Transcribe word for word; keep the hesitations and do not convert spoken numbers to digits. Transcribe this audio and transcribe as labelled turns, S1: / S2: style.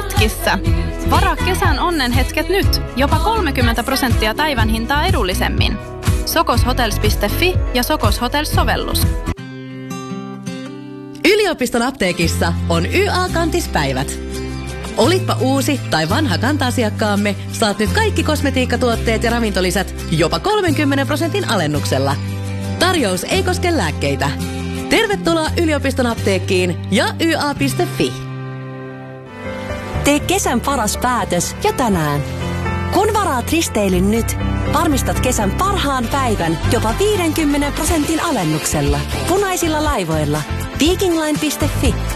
S1: hetkissä. Varaa kesän onnenhetket nyt. Jopa kolmekymmentä prosenttia päivän hintaa edullisemmin. sokoshotels piste fi ja Sokos Hotels-sovellus.
S2: Yliopiston apteekissa on Y A-kantispäivät. Olitpa uusi tai vanha kanta-asiakkaamme, saat nyt kaikki kosmetiikkatuotteet ja ravintolisät jopa kolmenkymmenen prosentin alennuksella. Tarjous ei koske lääkkeitä. Tervetuloa yliopiston apteekkiin ja y a piste fi.
S3: Tee kesän paras päätös jo tänään. Kun varaat risteilyn nyt, varmistat kesän parhaan päivän jopa viidenkymmenen prosentin alennuksella. Punaisilla laivoilla. Vikingline piste fi